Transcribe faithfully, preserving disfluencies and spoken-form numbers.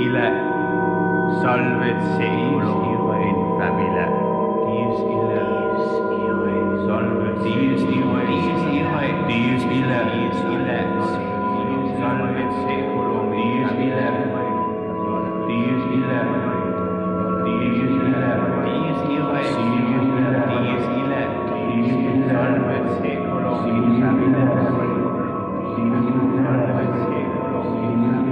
ille, salve secolo in famila. Dies ille, salve dies ille, dies ille, dies ille, dies ille, salve secolo dies ille, dies ille, dies ille, dies ille, dies ille.